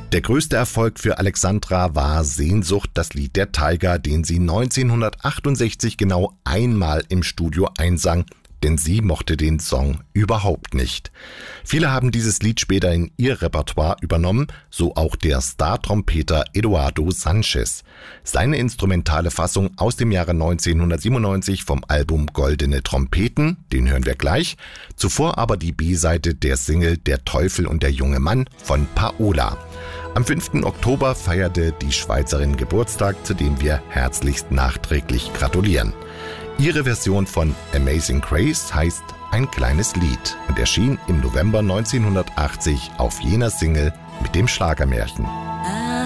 Der größte Erfolg für Alexandra war Sehnsucht, das Lied der Tiger, den sie 1968 genau einmal im Studio einsang, denn sie mochte den Song überhaupt nicht. Viele haben dieses Lied später in ihr Repertoire übernommen, so auch der Star-Trompeter Eduardo Sanchez. Seine instrumentale Fassung aus dem Jahre 1997 vom Album Goldene Trompeten, den hören wir gleich. Zuvor aber die B-Seite der Single Der Teufel und der junge Mann von Paola. Am 5. Oktober feierte die Schweizerin Geburtstag, zu dem wir herzlichst nachträglich gratulieren. Ihre Version von Amazing Grace heißt Ein kleines Lied und erschien im November 1980 auf jener Single mit dem Schlagermärchen.